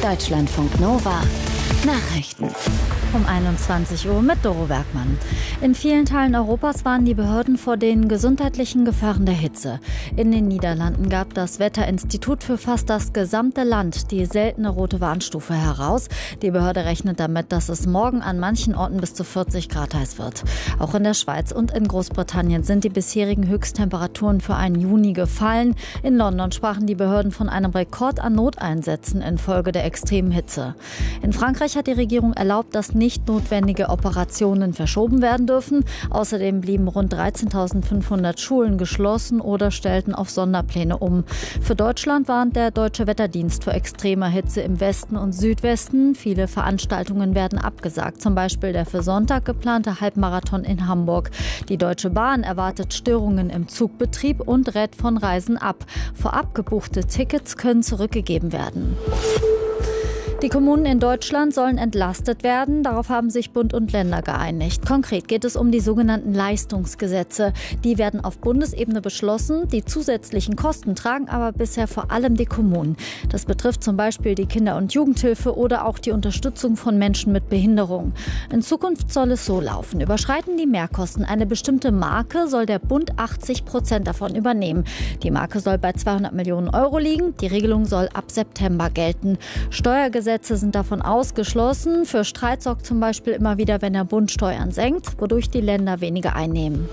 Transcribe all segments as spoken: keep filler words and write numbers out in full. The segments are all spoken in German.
Deutschlandfunk Nova Nachrichten. Um einundzwanzig Uhr mit Doro Werkmann. In vielen Teilen Europas waren die Behörden vor den gesundheitlichen Gefahren der Hitze. In den Niederlanden gab das Wetterinstitut für fast das gesamte Land die seltene rote Warnstufe heraus. Die Behörde rechnet damit, dass es morgen an manchen Orten bis zu vierzig Grad heiß wird. Auch in der Schweiz und in Großbritannien sind die bisherigen Höchsttemperaturen für einen Juni gefallen. In London sprachen die Behörden von einem Rekord an Noteinsätzen infolge der extremen Hitze. In Frankreich hat die Regierung erlaubt, dass nicht notwendige Operationen verschoben werden dürfen. Außerdem blieben rund dreizehntausendfünfhundert Schulen geschlossen oder stellten auf Sonderpläne um. Für Deutschland warnt der Deutsche Wetterdienst vor extremer Hitze im Westen und Südwesten. Viele Veranstaltungen werden abgesagt, zum Beispiel der für Sonntag geplante Halbmarathon in Hamburg. Die Deutsche Bahn erwartet Störungen im Zugbetrieb und rät von Reisen ab. Vorab gebuchte Tickets können zurückgegeben werden. Die Kommunen in Deutschland sollen entlastet werden. Darauf haben sich Bund und Länder geeinigt. Konkret geht es um die sogenannten Leistungsgesetze. Die werden auf Bundesebene beschlossen. Die zusätzlichen Kosten tragen aber bisher vor allem die Kommunen. Das betrifft zum Beispiel die Kinder- und Jugendhilfe oder auch die Unterstützung von Menschen mit Behinderung. In Zukunft soll es so laufen. Überschreiten die Mehrkosten eine bestimmte Marke, soll der Bund achtzig Prozent davon übernehmen. Die Marke soll bei zweihundert Millionen Euro liegen. Die Regelung soll ab September gelten. Steuergesetze sind davon ausgeschlossen. Für Streit sorgt zum Beispiel immer wieder, wenn der Bund Steuern senkt, wodurch die Länder weniger einnehmen.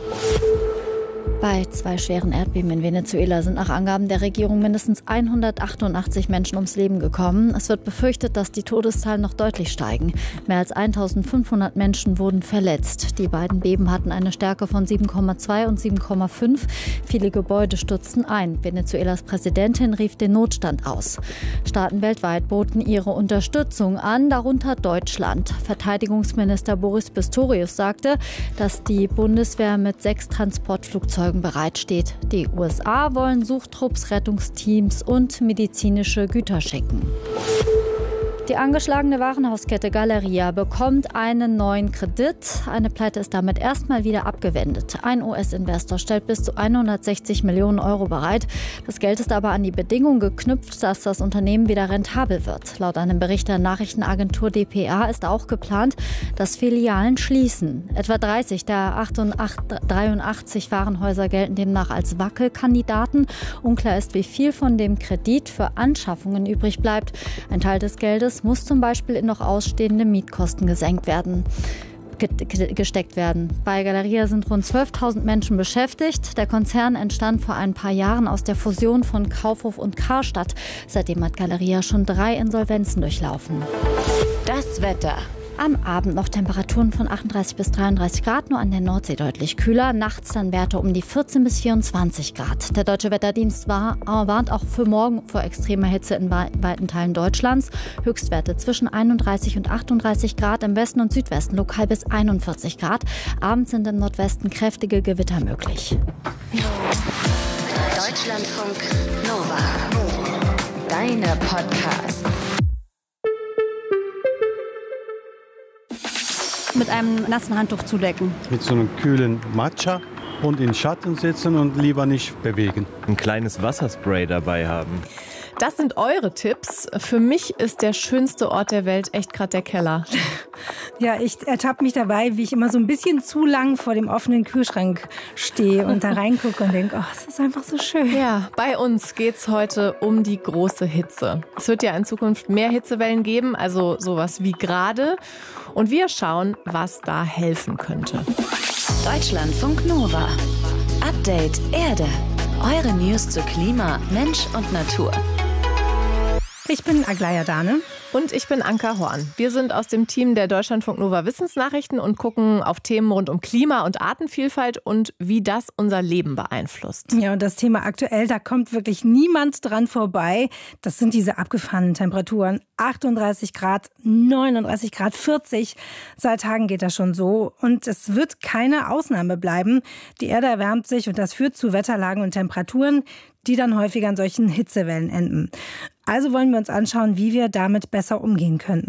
Bei zwei schweren Erdbeben in Venezuela sind nach Angaben der Regierung mindestens hundertachtundachtzig Menschen ums Leben gekommen. Es wird befürchtet, dass die Todeszahlen noch deutlich steigen. Mehr als eintausendfünfhundert Menschen wurden verletzt. Die beiden Beben hatten eine Stärke von sieben Komma zwei und sieben Komma fünf. Viele Gebäude stürzten ein. Venezuelas Präsidentin rief den Notstand aus. Staaten weltweit boten ihre Unterstützung an, darunter Deutschland. Verteidigungsminister Boris Pistorius sagte, dass die Bundeswehr mit sechs Transportflugzeugen bereitsteht. Die U S A wollen Suchtrupps, Rettungsteams und medizinische Güter schicken. Die angeschlagene Warenhauskette Galeria bekommt einen neuen Kredit. Eine Pleite ist damit erstmal wieder abgewendet. Ein U S-Investor stellt bis zu hundertsechzig Millionen Euro bereit. Das Geld ist aber an die Bedingung geknüpft, dass das Unternehmen wieder rentabel wird. Laut einem Bericht der Nachrichtenagentur D P A ist auch geplant, dass Filialen schließen. Etwa dreißig der dreiundachtzig Warenhäuser gelten demnach als Wackelkandidaten. Unklar ist, wie viel von dem Kredit für Anschaffungen übrig bleibt. Ein Teil des Geldes muss zum Beispiel in noch ausstehende Mietkosten gesenkt werden, gesteckt werden. Bei Galeria sind rund zwölftausend Menschen beschäftigt. Der Konzern entstand vor ein paar Jahren aus der Fusion von Kaufhof und Karstadt. Seitdem hat Galeria schon drei Insolvenzen durchlaufen. Das Wetter. Am Abend noch Temperaturen von achtunddreißig bis dreiunddreißig Grad, nur an der Nordsee deutlich kühler. Nachts dann Werte um die vierzehn bis vierundzwanzig Grad. Der Deutsche Wetterdienst war, äh, warnt auch für morgen vor extremer Hitze in weiten Teilen Deutschlands. Höchstwerte zwischen einunddreißig und achtunddreißig Grad, im Westen und Südwesten lokal bis einundvierzig Grad. Abends sind im Nordwesten kräftige Gewitter möglich. Deutschlandfunk Nova. Deine Podcasts. Mit einem nassen Handtuch zudecken. Mit so einem kühlen Matcha und in Schatten sitzen und lieber nicht bewegen. Ein kleines Wasserspray dabei haben. Das sind eure Tipps. Für mich ist der schönste Ort der Welt echt gerade der Keller. Ja, ich ertappe mich dabei, wie ich immer so ein bisschen zu lang vor dem offenen Kühlschrank stehe und da reingucke und denke, oh, es ist einfach so schön. Ja, bei uns geht's heute um die große Hitze. Es wird ja in Zukunft mehr Hitzewellen geben, also sowas wie gerade. Und wir schauen, was da helfen könnte. Deutschlandfunk Nova. Update Erde. Eure News zu Klima, Mensch und Natur. Ich bin Aglaya Dane. Und ich bin Anka Horn. Wir sind aus dem Team der Deutschlandfunk Nova Wissensnachrichten und gucken auf Themen rund um Klima und Artenvielfalt und wie das unser Leben beeinflusst. Ja, und das Thema aktuell, da kommt wirklich niemand dran vorbei. Das sind diese abgefahrenen Temperaturen. achtunddreißig Grad, neununddreißig Grad, vierzig. Seit Tagen geht das schon so. Und es wird keine Ausnahme bleiben. Die Erde erwärmt sich und das führt zu Wetterlagen und Temperaturen, die dann häufiger an solchen Hitzewellen enden. Also wollen wir uns anschauen, wie wir damit besser umgehen könnten.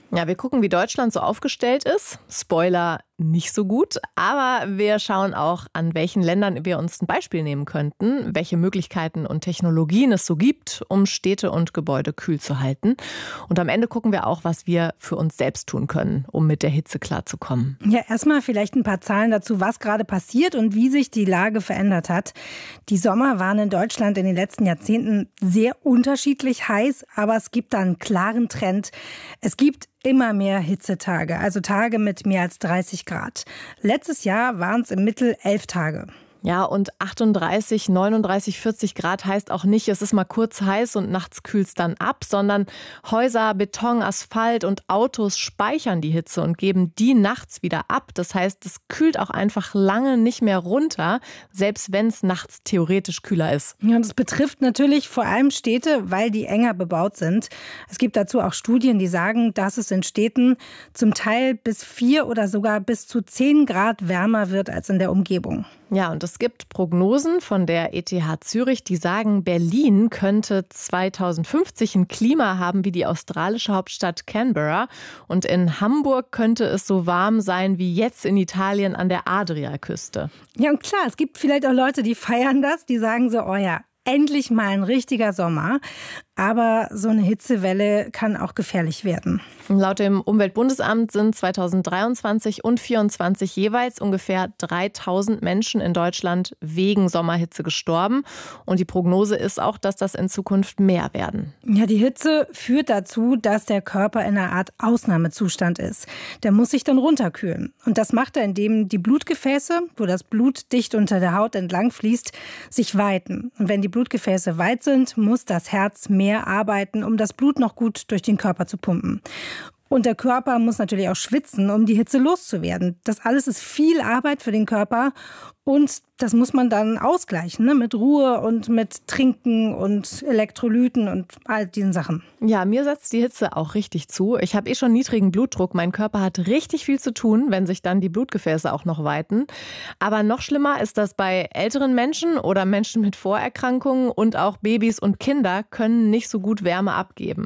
Ja, wir gucken, wie Deutschland so aufgestellt ist. Spoiler, nicht so gut. Aber wir schauen auch, an welchen Ländern wir uns ein Beispiel nehmen könnten, welche Möglichkeiten und Technologien es so gibt, um Städte und Gebäude kühl zu halten. Und am Ende gucken wir auch, was wir für uns selbst tun können, um mit der Hitze klarzukommen. Ja, erstmal vielleicht ein paar Zahlen dazu, was gerade passiert und wie sich die Lage verändert hat. Die Sommer waren in Deutschland in den letzten Jahrzehnten sehr unterschiedlich heiß, aber es gibt da einen klaren Trend. Es gibt immer mehr Hitzetage, also Tage mit mehr als dreißig Grad. Letztes Jahr waren es im Mittel elf Tage. Ja, und achtunddreißig, neununddreißig, vierzig Grad heißt auch nicht, es ist mal kurz heiß und nachts kühlt es dann ab, sondern Häuser, Beton, Asphalt und Autos speichern die Hitze und geben die nachts wieder ab. Das heißt, es kühlt auch einfach lange nicht mehr runter, selbst wenn es nachts theoretisch kühler ist. Ja, und das betrifft natürlich vor allem Städte, weil die enger bebaut sind. Es gibt dazu auch Studien, die sagen, dass es in Städten zum Teil bis vier oder sogar bis zu zehn Grad wärmer wird als in der Umgebung. Ja, und es gibt Prognosen von der E T H Zürich, die sagen, Berlin könnte zweitausendfünfzig ein Klima haben wie die australische Hauptstadt Canberra. Und in Hamburg könnte es so warm sein wie jetzt in Italien an der Adriaküste. Ja, und klar, es gibt vielleicht auch Leute, die feiern das, die sagen so, oh ja, endlich mal ein richtiger Sommer. Aber so eine Hitzewelle kann auch gefährlich werden. Laut dem Umweltbundesamt sind zweitausenddreiundzwanzig und zweitausendvierundzwanzig jeweils ungefähr dreitausend Menschen in Deutschland wegen Sommerhitze gestorben. Und die Prognose ist auch, dass das in Zukunft mehr werden. Ja, die Hitze führt dazu, dass der Körper in einer Art Ausnahmezustand ist. Der muss sich dann runterkühlen. Und das macht er, indem die Blutgefäße, wo das Blut dicht unter der Haut entlang fließt, sich weiten. Und wenn die Blutgefäße weit sind, muss das Herz mehr arbeiten, um das Blut noch gut durch den Körper zu pumpen. Und der Körper muss natürlich auch schwitzen, um die Hitze loszuwerden. Das alles ist viel Arbeit für den Körper und das muss man dann ausgleichen, ne? Mit Ruhe und mit Trinken und Elektrolyten und all diesen Sachen. Ja, mir setzt die Hitze auch richtig zu. Ich habe eh schon niedrigen Blutdruck. Mein Körper hat richtig viel zu tun, wenn sich dann die Blutgefäße auch noch weiten. Aber noch schlimmer ist das bei älteren Menschen oder Menschen mit Vorerkrankungen und auch Babys und Kinder können nicht so gut Wärme abgeben.